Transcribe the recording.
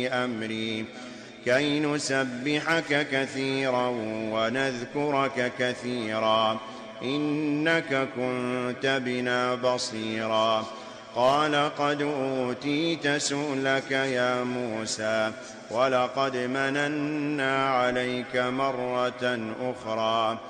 أمري كي نسبحك كثيرا ونذكرك كثيرا إنك كنت بنا بصيرا قال قد أوتيت سؤلك يا موسى ولقد مننا عليك مرة أخرى